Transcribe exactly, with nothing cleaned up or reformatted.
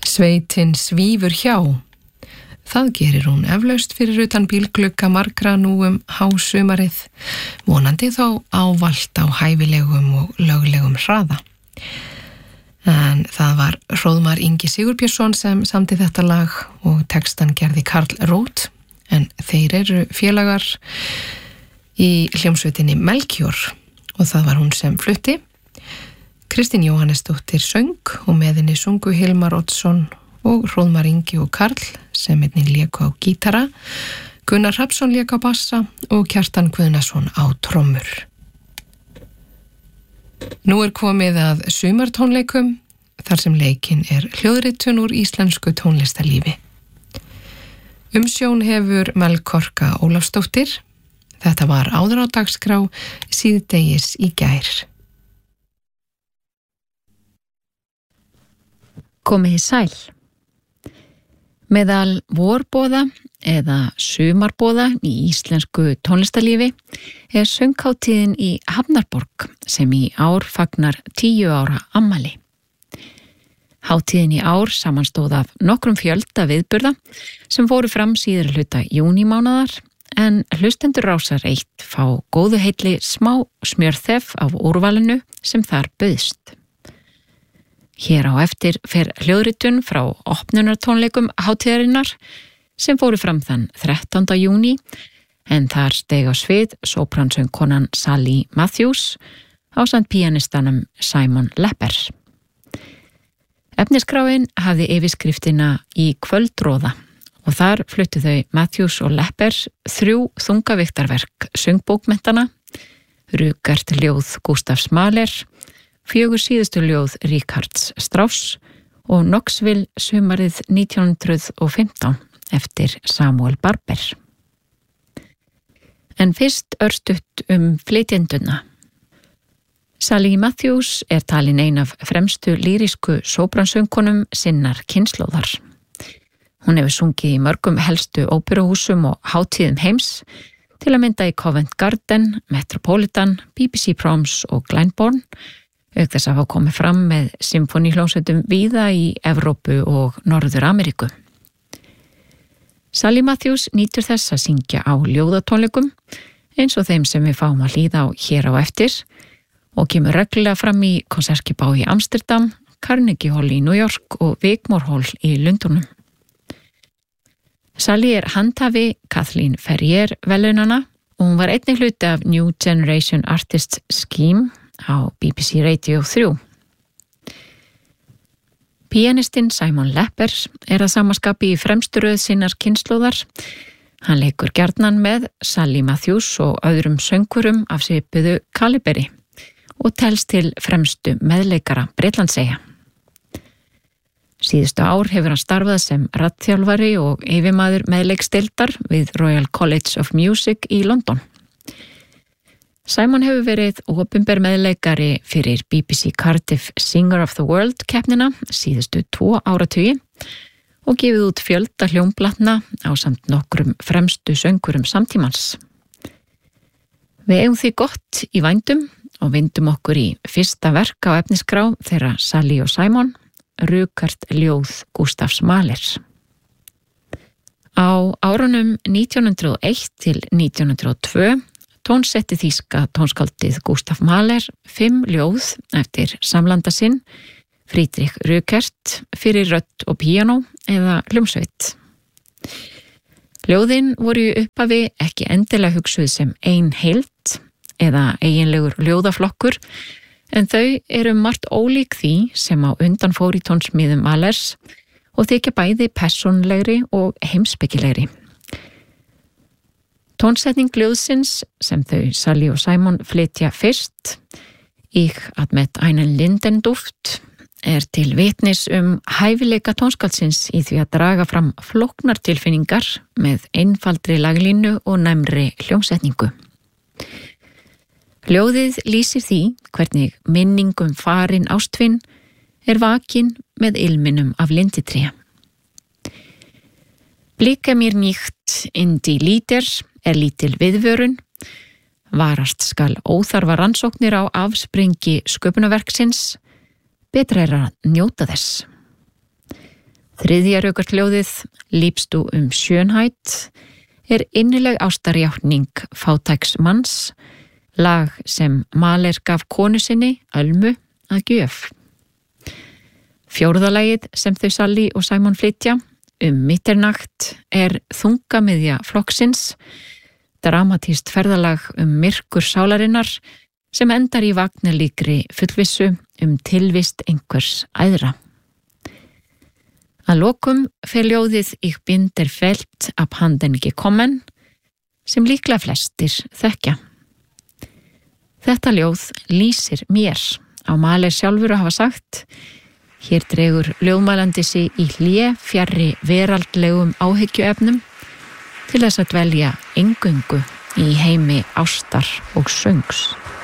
Sveitin svífur hjá. Það gerir hún eflaust fyrir utan bílglugga margra nú um hásumarið, vonandi þó ávallt á hæfilegum og löglegum hraða. En það var Hróðmar Ingi Sigurbjörnsson sem samdi þetta lag og textan gerði Karl Rót, en þeir eru félagar í hljómsveitinni Melkjör og það var hún sem flutti. Kristín Jóhannesdóttir söng og með henni sungu Hilmar Oddsson og Hróðmar Ingi og Karl sem einnig léku á gítara, Gunnar Hrafnsson lék á bassa og Kjartan Guðnason á trommur. Nú er komið að sumartónleikum þar sem leikinn er hljóðritun úr íslensku tónlistarlífi. Umsjón hefur Melkorka Ólafsdóttir. Þetta var áður á dagskrá síðdegis í gær. Komið í sæl. Meðal vorboða eða sumarboða í íslensku tónlistarlífi er sönghátíðin í Hafnarborg sem í ár fagnar tíu ára afmæli. Hátíðin í ár samanstóð af nokkrum fjölda viðburða sem fóru fram síðar hluta júnímánaðar, en hlustendur Rásar eitt fá góðu heilli smá smjörþef af úrvalinu sem þar bauðst. Hér á eftir fer hljóðritun frá opnunartónleikum hátíðarinnar sem fóru fram þann þrettánda júní, en þar steig á svið sópransöngkonan Sally Matthews ásamt píanistanum Simon Lepper. Efniskráin hafði yfirskriftina Í kvöldróða og þar fluttu þau Matthews og Lepper þrjú þungaviktarverk söngbókmenntana, Rugert ljóð Gustafs Mahler, fjögur síðustu ljóð Richards Strauss og Knoxville sumarið nítján hundruð og fimmtán eftir Samuel Barber. En fyrst örstutt um flytjenduna. Sally Matthews er talin ein af fremstu lýrísku sópransöngkonum sinnar kynslóðar. Hún hefur sungið í mörgum helstu óperuhúsum og hátíðum heims, til að mynda í Covent Garden, Metropolitan, B B C Proms og Glyndebourne, auk þess að hafa komið fram með symfóníuhljómsveitum víða í Evrópu og Norður-Ameríku. Sally Matthews nýtur þess að syngja á ljóðatónleikum, eins og þeim sem við fáum að hlýða á hér á eftir, og kemur reglulega fram í konsertskipá í Amsterdam, Carnegie Hall í New York og Wigmore Hall í Lundunum. Sally er handhafi Kathleen Ferrier verðlaunanna og hún var einnig hluti af New Generation Artists Scheme á B B C Radio þrjú. Píanistinn Simon Lepper er að samaskapi í fremstu röð sinnar kynslóðar. Hann leikur gjarnan með Sally Matthews og öðrum söngurum af svipuðu kaliberi og telst til fremstu meðleikara Bretlandseyja. Síðustu ár hefur hann starfað sem raddþjálfari og yfirmaður meðleikstildar við Royal College of Music í London. Simon hefur verið opinber meðleikari fyrir B B C Cardiff Singer of the World keppnina síðustu tvo áratugi og gefið út fjölda hljómblatna ásamt nokkrum fremstu söngurum samtímans. Við eigum því gott í vændum og vindum okkur í fyrsta verk á efniskrá þeirra Sally og Simon, Rugert ljóð Gustafs Mahler. Á árunum nítján hundruð og eitt til nítján hundruð og tvö tónsetti þýska tónskáldið Gustaf Mahler fimm ljóð eftir samlanda sinn, Friedrich Rugert, fyrir rödd og píanó eða hljómsveit. Ljóðin voru í upphafi ekki endilega hugsuð sem ein heild eða eiginlegur ljóðaflokkur, en þau eru margt ólík því sem á undan fór í tónsmíðum Mahlers og þykja bæði persónlegri og heimspekilegri. Tónsetning ljóðsins sem þau Sally og Simon flytja fyrst, Ich atmet einen Lindenduft, er til vitnis um hæfileika tónskáldsins í því að draga fram flóknar tilfinningar með einfaldri laglínu og næmri hljómsetningu. Ljóðið lýsir því hvernig minningum farin ástvinn er vakin með ilminum af linditré. Blicka mér nýtt in die Lieder er lítil viðvörun, varast skal óþarfa rannsóknir á afsprengi sköpunarverksins, betra er að njóta þess. Þriðja raukarljóðið, Lífst du um Schönheit, er innileg ástarjátning fátæks manns, lag sem Mahler gaf konu sinni, Ölmu, að gjöf. Fjórðalagið sem þau Sally og Simon flytja, Um Mitternacht, er þungamiðja flokksins, dramatískt ferðalag um myrkur sálarinnar sem endar í vagnarlíkri fullvissu um tilvist einhvers æðra. Að lokum fer ljóðið Ich bin der Welt abhanden gekommen, sem líklega flestir þekkja. Þetta ljóð lýsir mér, á Mahler sjálfur að hafa sagt: hér dregur ljóðmælandi sig í hlé fjarri veraldlegum áhyggjuefnum til þess að dvelja eingöngu í heimi ástar og söngs.